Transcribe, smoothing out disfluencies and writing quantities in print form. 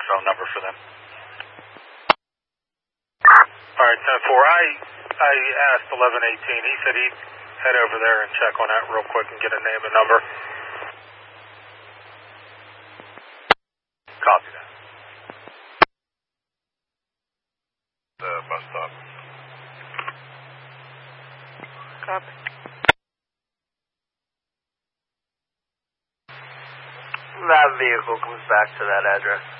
phone number for them. All right, 10-4. I asked 1118. He said he'd head over there and check on that real quick and get a name and number. Copy that. The bus stop. Copy. That vehicle comes back to that address.